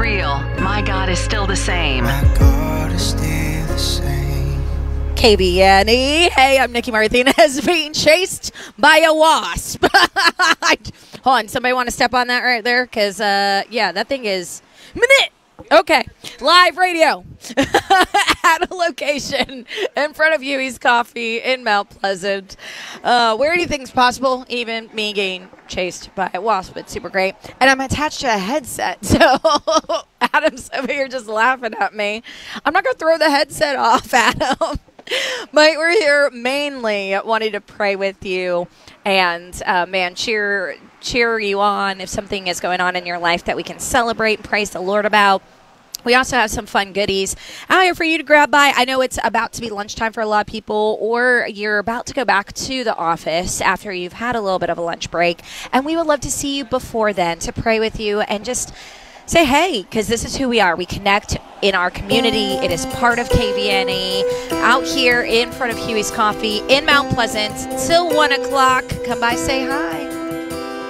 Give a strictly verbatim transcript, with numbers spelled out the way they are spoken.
real. My God is still the same. My God is still the same. K B N E. Hey, I'm Nikki Martinez being chased by a wasp. Hold on, somebody want to step on that right there? Because, uh, yeah, that thing is... Minute. Okay, live radio at a location in front of Huey's Coffee in Mount Pleasant, uh, where anything's possible, even me getting chased by a wasp. It's super great. And I'm attached to a headset, so Adam's over here just laughing at me. I'm not going to throw the headset off, Adam. But we're here mainly wanting to pray with you and, uh, man, cheer cheer you on if something is going on in your life that we can celebrate and praise the Lord about. We also have some fun goodies out here for you to grab by. I know it's about to be lunchtime for a lot of people, or you're about to go back to the office after you've had a little bit of a lunch break, and we would love to see you before then to pray with you and just say hey, because this is who we are. We connect in our community. It is part of K V N E out here in front of Huey's Coffee in Mount Pleasant till one o'clock. Come by, say hi.